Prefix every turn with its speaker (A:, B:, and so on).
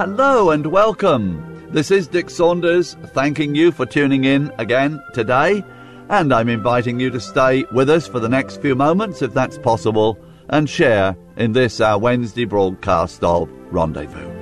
A: Hello and welcome. This is Dick Saunders thanking you for tuning in again today, and I'm inviting you to stay with us for the next few moments, if that's possible, and share in this our Wednesday broadcast of Rendezvous.